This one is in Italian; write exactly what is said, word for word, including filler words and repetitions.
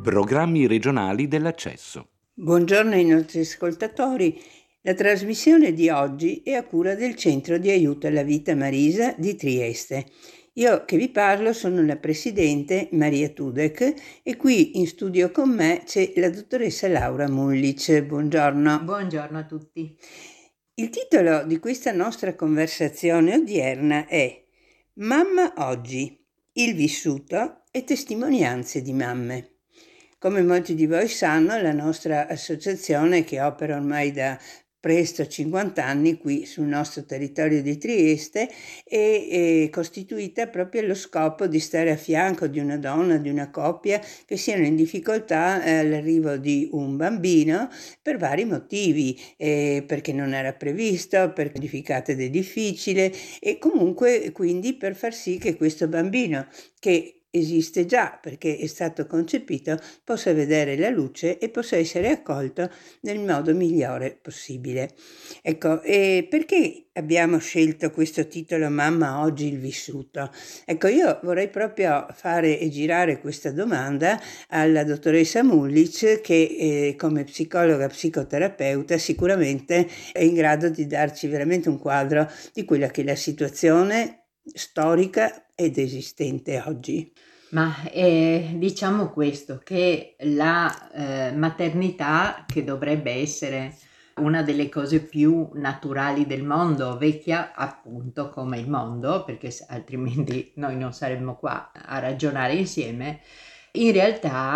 Programmi regionali dell'accesso. Buongiorno ai nostri ascoltatori. La trasmissione di oggi è a cura del Centro di Aiuto alla Vita Marisa di Trieste. Io che vi parlo sono la presidente Maria Tudek e qui in studio con me c'è la dottoressa Laura Mullic. Buongiorno. Buongiorno a tutti. Il titolo di questa nostra conversazione odierna è Mamma oggi, il vissuto e testimonianze di mamme. Come molti di voi sanno, la nostra associazione, che opera ormai da presto cinquanta anni qui sul nostro territorio di Trieste, è, è costituita proprio allo scopo di stare a fianco di una donna, di una coppia che siano in difficoltà eh, all'arrivo di un bambino per vari motivi, eh, perché non era previsto, perché edificata ed è difficile e comunque quindi per far sì che questo bambino, che esiste già perché è stato concepito, possa vedere la luce e possa essere accolto nel modo migliore possibile. Ecco, e perché abbiamo scelto questo titolo Mamma oggi il vissuto? Ecco, io vorrei proprio fare e girare questa domanda alla dottoressa Mullic che eh, come psicologa psicoterapeuta sicuramente è in grado di darci veramente un quadro di quella che è la situazione storica ed esistente oggi. Ma eh, diciamo questo, che la eh, maternità, che dovrebbe essere una delle cose più naturali del mondo, vecchia appunto come il mondo, perché altrimenti noi non saremmo qua a ragionare insieme, in realtà